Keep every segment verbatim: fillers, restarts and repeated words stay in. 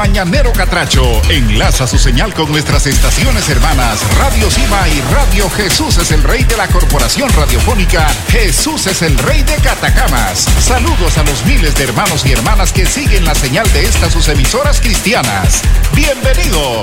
Mañanero Catracho enlaza su señal con nuestras estaciones hermanas Radio Cima y Radio Jesús es el Rey de la Corporación Radiofónica Jesús es el Rey de Catacamas. Saludos a los miles de hermanos y hermanas que siguen la señal de estas sus emisoras cristianas. ¡Bienvenidos!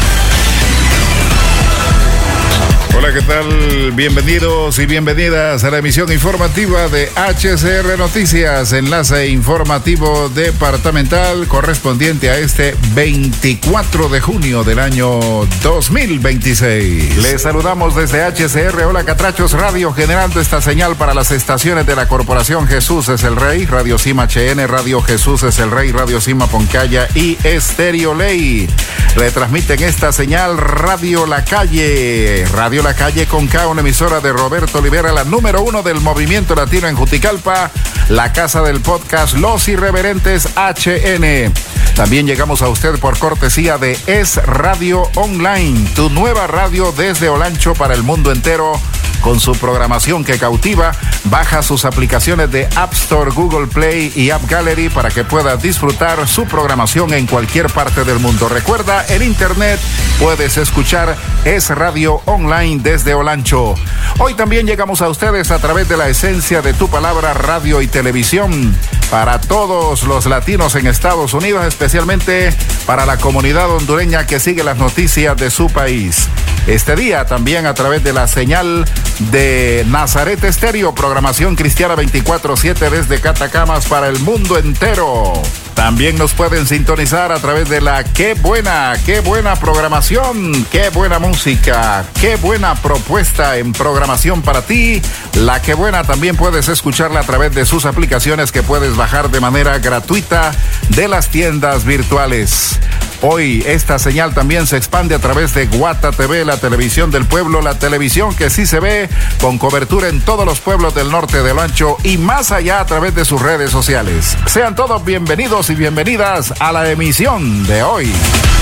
Hola, ¿qué tal? Bienvenidos y bienvenidas a la emisión informativa de H C R Noticias, enlace informativo departamental correspondiente a este veinticuatro de junio del año dos mil veintiséis. Les saludamos desde H C R, Hola Catrachos Radio, generando esta señal para las estaciones de la Corporación Jesús es el Rey, Radio Cima H N, Radio Jesús es el Rey, Radio Cima Poncaya y Estéreo Ley. Retransmiten esta señal Radio La Calle, Radio La Calle con K, una emisora de Roberto Olivera, la número uno del movimiento latino en Juticalpa, la casa del podcast Los Irreverentes H N. También llegamos a usted por cortesía de Es Radio Online, tu nueva radio desde Olancho para el mundo entero, con su programación que cautiva. Baja sus aplicaciones de App Store, Google Play y App Gallery para que puedas disfrutar su programación en cualquier parte del mundo. Recuerda, en internet puedes escuchar Es Radio Online desde Olancho. Hoy también llegamos a ustedes a través de la esencia de tu palabra, radio y televisión, para todos los latinos en Estados Unidos, especialmente para la comunidad hondureña que sigue las noticias de su país. Este día también a través de la señal de Nazaret Estéreo, programación cristiana veinticuatro siete desde Catacamas para el mundo entero. También nos pueden sintonizar a través de la Qué Buena, qué buena programación, qué buena música, qué buena propuesta en programación para ti. La Qué Buena también puedes escucharla a través de sus aplicaciones que puedes bajar de manera gratuita de las tiendas virtuales. Hoy esta señal también se expande a través de Guata T V, la televisión del pueblo, la televisión que sí se ve con cobertura en todos los pueblos del norte del Ancho y más allá a través de sus redes sociales. Sean todos bienvenidos y bienvenidas a la emisión de hoy.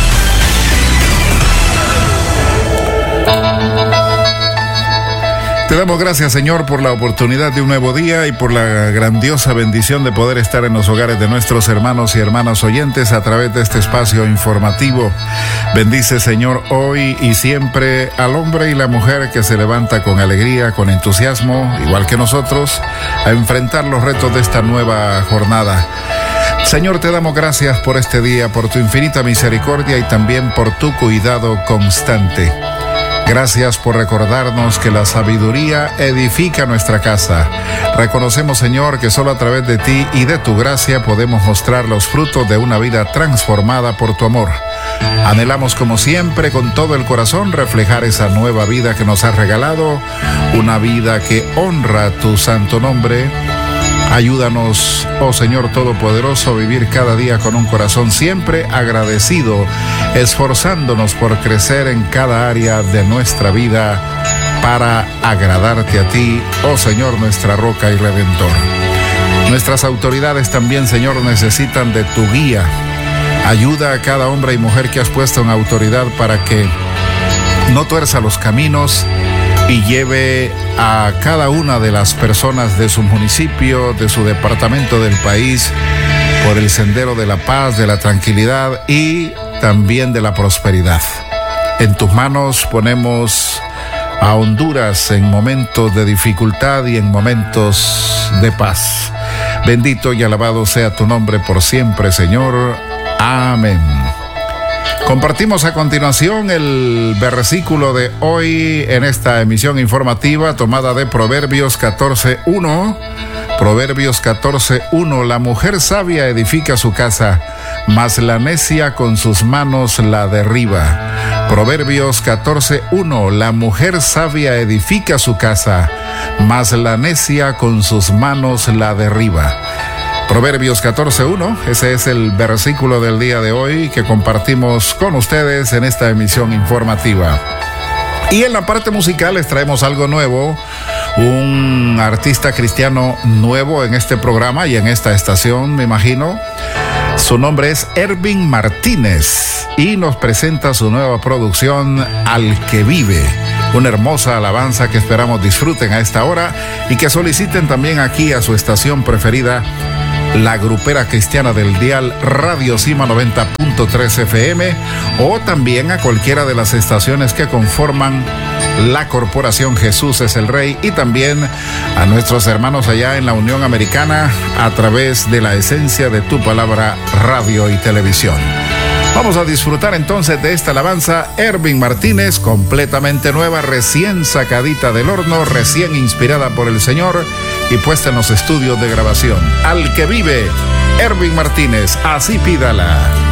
Te damos gracias, Señor, por la oportunidad de un nuevo día y por la grandiosa bendición de poder estar en los hogares de nuestros hermanos y hermanas oyentes a través de este espacio informativo. Bendice, Señor, hoy y siempre al hombre y la mujer que se levanta con alegría, con entusiasmo, igual que nosotros, a enfrentar los retos de esta nueva jornada. Señor, te damos gracias por este día, por tu infinita misericordia y también por tu cuidado constante. Gracias por recordarnos que la sabiduría edifica nuestra casa. Reconocemos, Señor, que solo a través de ti y de tu gracia podemos mostrar los frutos de una vida transformada por tu amor. Anhelamos, como siempre, con todo el corazón, reflejar esa nueva vida que nos has regalado, una vida que honra tu santo nombre. Ayúdanos, oh Señor Todopoderoso, a vivir cada día con un corazón siempre agradecido, esforzándonos por crecer en cada área de nuestra vida para agradarte a ti, oh Señor, nuestra roca y redentor. Nuestras autoridades también, Señor, necesitan de tu guía. Ayuda a cada hombre y mujer que has puesto en autoridad para que no tuerza los caminos y lleve a cada una de las personas de su municipio, de su departamento, del país, por el sendero de la paz, de la tranquilidad y también de la prosperidad. En tus manos ponemos a Honduras en momentos de dificultad y en momentos de paz. Bendito y alabado sea tu nombre por siempre, Señor. Amén. Compartimos a continuación el versículo de hoy en esta emisión informativa tomada de Proverbios catorce uno. Proverbios catorce uno. La mujer sabia edifica su casa, mas la necia con sus manos la derriba. Proverbios catorce uno. La mujer sabia edifica su casa, mas la necia con sus manos la derriba. Proverbios catorce uno, ese es el versículo del día de hoy que compartimos con ustedes en esta emisión informativa. Y en la parte musical les traemos algo nuevo, un artista cristiano nuevo en este programa y en esta estación, me imagino. Su nombre es Ervin Martínez y nos presenta su nueva producción, Al que vive. Una hermosa alabanza que esperamos disfruten a esta hora y que soliciten también aquí a su estación preferida, la grupera cristiana del dial Radio Cima noventa punto tres F M, o también a cualquiera de las estaciones que conforman la corporación Jesús es el Rey, y también a nuestros hermanos allá en la Unión Americana a través de la Esencia de Tu Palabra Radio y Televisión. Vamos a disfrutar entonces de esta alabanza, Ervin Martínez, completamente nueva, recién sacadita del horno, recién inspirada por el Señor y puesta en los estudios de grabación. Al que vive, Ervin Martínez, así pídala.